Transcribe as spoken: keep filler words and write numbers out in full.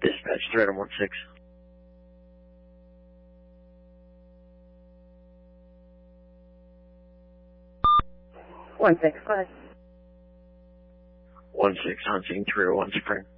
Dispatch, threat on one six. one six five. one six, hunting three oh one Spring.